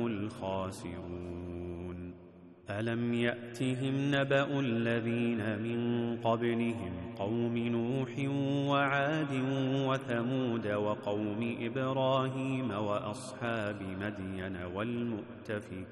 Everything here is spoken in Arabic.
هم الخاسرون. ألم يأتهم نبأ الذين من قبلهم قوم نوح وعاد وثمود وقوم إبراهيم وأصحاب مدين والمؤتفكات